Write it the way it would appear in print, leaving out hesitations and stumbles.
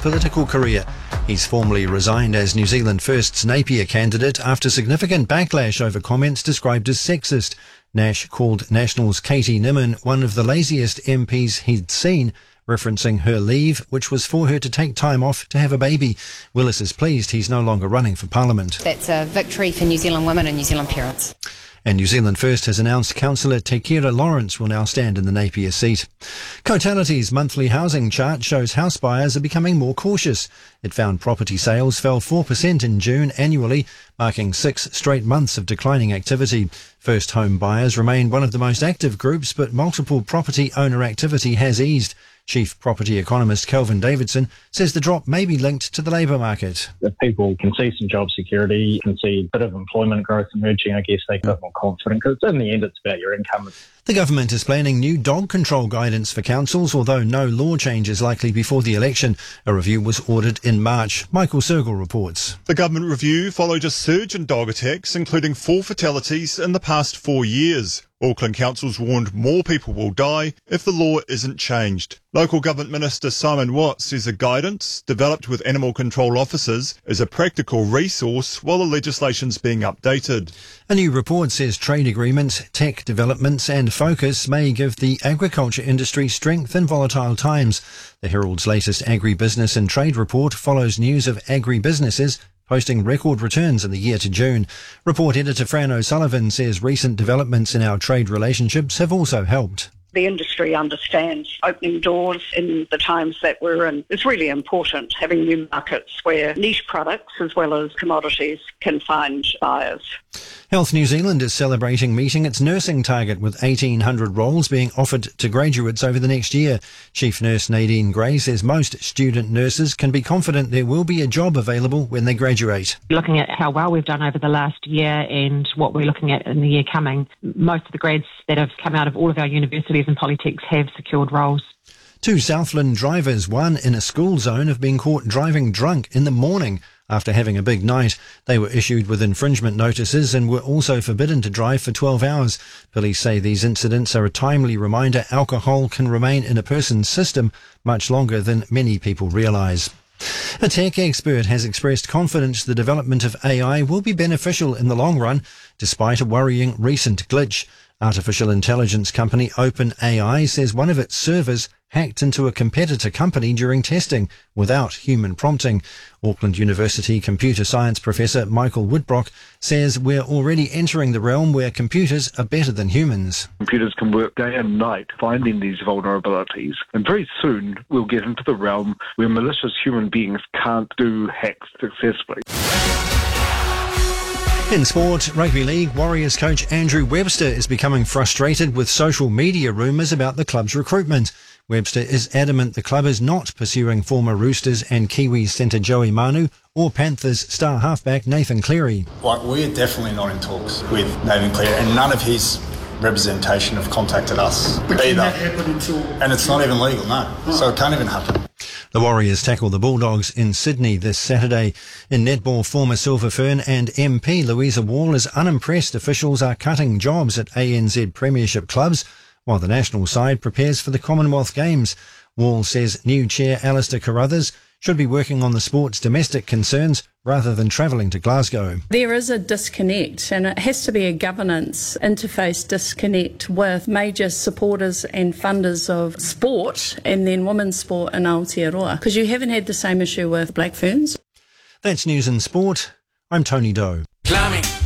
political career. He's formally resigned as New Zealand First's Napier candidate after significant backlash over comments described as sexist. Nash called National's Katie Nimmin one of the laziest MPs he'd seen, referencing her leave, which was for her to take time off to have a baby. Willis is pleased he's no longer running for Parliament. That's a victory for New Zealand women and New Zealand parents. And New Zealand First has announced Councillor Te Kira Lawrence will now stand in the Napier seat. Cotality's monthly housing chart shows house buyers are becoming more cautious. It found property sales fell 4% in June annually, marking 6 straight months of declining activity. First home buyers remain one of the most active groups, but multiple property owner activity has eased. Chief property economist Kelvin Davidson says the drop may be linked to the labour market. If people can see some job security, can see a bit of employment growth emerging, I guess they get more confident, because in the end it's about your income. The government is planning new dog control guidance for councils, although no law change is likely before the election. A review was ordered in March. Michael Sergel reports. The government review followed a surge in dog attacks, including 4 fatalities in the past 4 years. Auckland councils warned more people will die if the law isn't changed. Local Government Minister Simon Watt says the guidance, developed with animal control officers, is a practical resource while the legislation's being updated. A new report says trade agreements, tech developments and focus may give the agriculture industry strength in volatile times. The Herald's latest agribusiness and trade report follows news of agribusinesses posting record returns in the year to June. Report editor Fran O'Sullivan says recent developments in our trade relationships have also helped. The industry understands opening doors in the times that we're in. It's really important having new markets where niche products as well as commodities can find buyers. Health New Zealand is celebrating meeting its nursing target with 1,800 roles being offered to graduates over the next year. Chief Nurse Nadine Gray says most student nurses can be confident there will be a job available when they graduate. Looking at how well we've done over the last year and what we're looking at in the year coming, most of the grads that have come out of all of our universities and polytechs have secured roles. 2 Southland drivers, one in a school zone, have been caught driving drunk in the morning after having a big night. They were issued with infringement notices and were also forbidden to drive for 12 hours. Police say these incidents are a timely reminder alcohol can remain in a person's system much longer than many people realise. A tech expert has expressed confidence the development of AI will be beneficial in the long run, despite a worrying recent glitch. Artificial intelligence company OpenAI says one of its servers hacked into a competitor company during testing without human prompting. Auckland University computer science professor Michael Woodbrock says we're already entering the realm where computers are better than humans. Computers can work day and night finding these vulnerabilities, and very soon we'll get into the realm where malicious human beings can't do hacks successfully. In sport, rugby league, Warriors coach Andrew Webster is becoming frustrated with social media rumours about the club's recruitment. Webster is adamant the club is not pursuing former Roosters and Kiwis centre Joey Manu or Panthers star halfback Nathan Cleary. We're definitely not in talks with Nathan Cleary, and none of his representation have contacted us either. And it's not even legal, no. So it can't even happen. The Warriors tackle the Bulldogs in Sydney this Saturday. In netball, former Silver Fern and MP Louisa Wall is unimpressed officials are cutting jobs at ANZ Premiership clubs, while the national side prepares for the Commonwealth Games. Wall says new chair Alistair Carruthers should be working on the sport's domestic concerns rather than travelling to Glasgow. There is a disconnect, and it has to be a governance interface disconnect with major supporters and funders of sport and then women's sport in Aotearoa, because you haven't had the same issue with Black Ferns. That's news in sport. I'm Tony Doe.